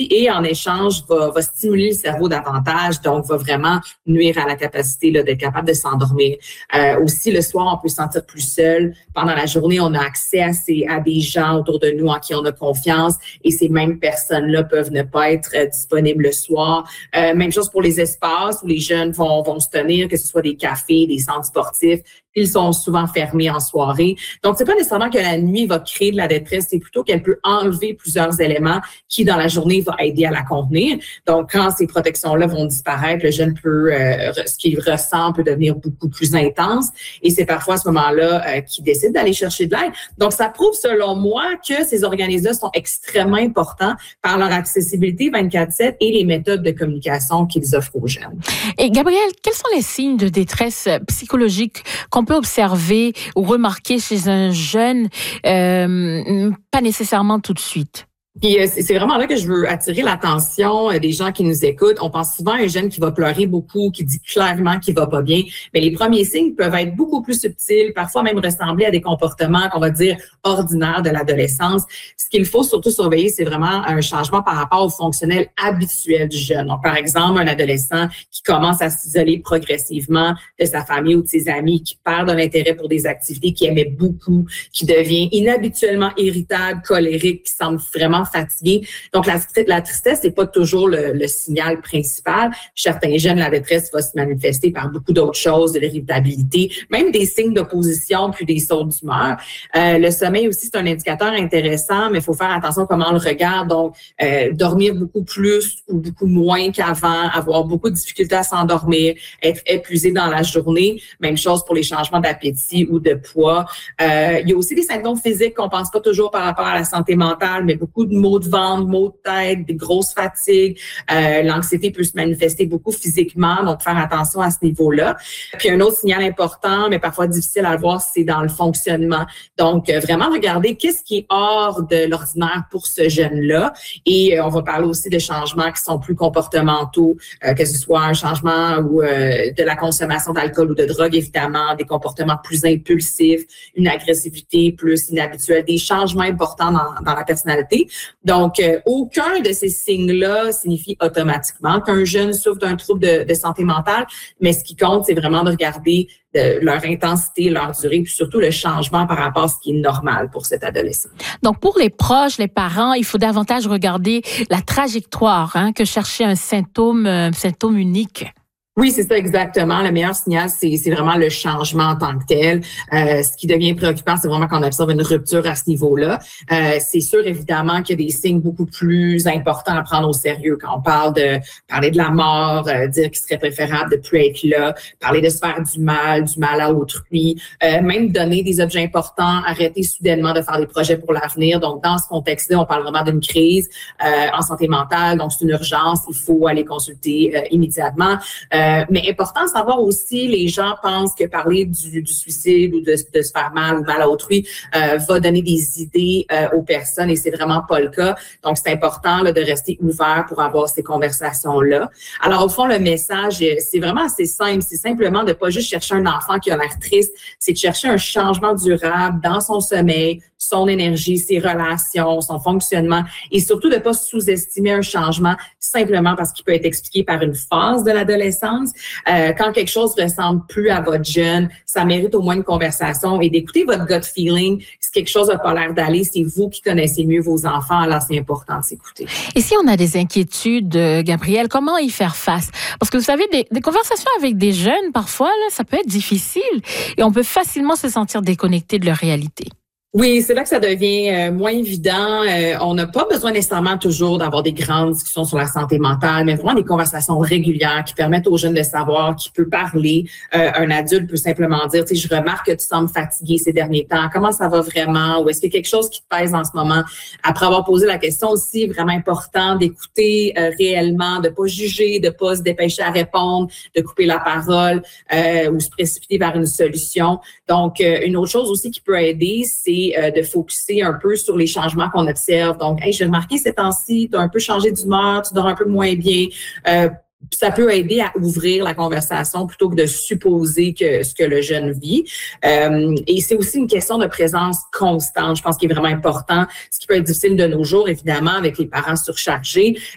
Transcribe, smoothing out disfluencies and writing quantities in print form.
et en échange va stimuler le cerveau davantage, donc va vraiment nuire à la capacité là, d'être capable de s'endormir. Aussi, le soir, on peut se sentir plus seul. Pendant la journée, on a accès à des gens autour de nous en qui on a confiance et ces mêmes personnes-là peuvent ne pas être disponibles le soir. Même chose pour les espaces où les jeunes vont se tenir, que ce soit des cafés, des centres sportifs. Ils sont souvent fermés en soirée. Donc, c'est pas nécessairement que la nuit va créer de la détresse, c'est plutôt qu'elle peut enlever plusieurs éléments qui, dans la journée, vont aider à la contenir. Donc, quand ces protections-là vont disparaître, le jeune peut, ce qu'il ressent peut devenir beaucoup plus intense. Et c'est parfois à ce moment-là qu'il décide d'aller chercher de l'aide. Donc, ça prouve, selon moi, que ces organismes-là sont extrêmement importants par leur accessibilité 24/7 et les méthodes de communication qu'ils offrent aux jeunes. Et Gabrielle, quels sont les signes de détresse psychologique qu'on peut observer ou remarquer chez un jeune, pas nécessairement tout de suite? Puis c'est vraiment là que je veux attirer l'attention des gens qui nous écoutent. On pense souvent à un jeune qui va pleurer beaucoup, qui dit clairement qu'il va pas bien. Mais les premiers signes peuvent être beaucoup plus subtils, parfois même ressembler à des comportements qu'on va dire ordinaires de l'adolescence. Ce qu'il faut surtout surveiller, c'est vraiment un changement par rapport au fonctionnel habituel du jeune. Donc, par exemple, un adolescent qui commence à s'isoler progressivement de sa famille ou de ses amis, qui perd de l'intérêt pour des activités qu'il aimait beaucoup, qui devient inhabituellement irritable, colérique, qui semble vraiment fatigué. Donc, la tristesse n'est pas toujours le signal principal. Certains jeunes, la détresse va se manifester par beaucoup d'autres choses, de l'irritabilité, même des signes d'opposition, puis des sautes d'humeur. Le sommeil aussi, c'est un indicateur intéressant, mais il faut faire attention à comment on le regarde. Donc, dormir beaucoup plus ou beaucoup moins qu'avant, avoir beaucoup de difficultés à s'endormir, être épuisé dans la journée. Même chose pour les changements d'appétit ou de poids. Il y a aussi des symptômes physiques qu'on pense pas toujours par rapport à la santé mentale, mais beaucoup de maux de ventre, maux de tête, des grosses fatigues. L'anxiété peut se manifester beaucoup physiquement, donc faire attention à ce niveau-là. Puis un autre signal important, mais parfois difficile à voir, c'est dans le fonctionnement. Donc, vraiment regarder qu'est-ce qui est hors de l'ordinaire pour ce jeune-là. Et on va parler aussi de changements qui sont plus comportementaux, que ce soit un changement ou de la consommation d'alcool ou de drogue, évidemment, des comportements plus impulsifs, une agressivité plus inhabituelle, des changements importants dans la personnalité. Donc, aucun de ces signes-là signifie automatiquement qu'un jeune souffre d'un trouble de santé mentale, mais ce qui compte, c'est vraiment de regarder leur intensité, leur durée, puis surtout le changement par rapport à ce qui est normal pour cet adolescent. Donc, pour les proches, les parents, il faut davantage regarder la trajectoire que chercher un symptôme unique. Oui, c'est ça exactement. Le meilleur signal, c'est vraiment le changement en tant que tel. Ce qui devient préoccupant, c'est vraiment qu'on observe une rupture à ce niveau-là. C'est sûr, évidemment, qu'il y a des signes beaucoup plus importants à prendre au sérieux quand on parler de la mort, dire qu'il serait préférable de plus être là, parler de se faire du mal à autrui, même donner des objets importants, arrêter soudainement de faire des projets pour l'avenir. Donc, dans ce contexte-là, on parle vraiment d'une crise en santé mentale. Donc, c'est une urgence. Il faut aller consulter immédiatement. Mais important de savoir aussi, les gens pensent que parler du suicide ou de se faire mal ou mal à autrui va donner des idées aux personnes et c'est vraiment pas le cas. Donc, c'est important là, de rester ouvert pour avoir ces conversations-là. Alors, au fond, le message, c'est vraiment assez simple. C'est simplement de pas juste chercher un enfant qui a l'air triste, c'est de chercher un changement durable dans son sommeil, son énergie, ses relations, son fonctionnement et surtout de pas sous-estimer un changement simplement parce qu'il peut être expliqué par une phase de l'adolescence. Quand quelque chose ressemble plus à votre jeune, ça mérite au moins une conversation et d'écouter votre gut feeling. Si quelque chose n'a pas l'air d'aller, c'est vous qui connaissez mieux vos enfants, alors c'est important de s'écouter. Et si on a des inquiétudes, Gabrielle, comment y faire face? Parce que vous savez, des conversations avec des jeunes, parfois, là, ça peut être difficile et on peut facilement se sentir déconnecté de leur réalité. Oui, c'est là que ça devient moins évident. On n'a pas besoin nécessairement toujours d'avoir des grandes discussions sur la santé mentale, mais vraiment des conversations régulières qui permettent aux jeunes de savoir qui peut parler. Un adulte peut simplement dire, tu sais, je remarque que tu sembles fatigué ces derniers temps. Comment ça va vraiment? Ou est-ce qu'il y a quelque chose qui te pèse en ce moment? Après avoir posé la question aussi, vraiment important d'écouter réellement, de pas juger, de pas se dépêcher à répondre, de couper la parole ou se précipiter vers une solution. Donc, une autre chose aussi qui peut aider, c'est de focusser un peu sur les changements qu'on observe. Donc, hey, j'ai remarqué ces temps-ci, tu as un peu changé d'humeur, tu dors un peu moins bien. Ça peut aider à ouvrir la conversation plutôt que de supposer que ce que le jeune vit. Et c'est aussi une question de présence constante, je pense, qui est vraiment important. Ce qui peut être difficile de nos jours, évidemment, avec les parents surchargés.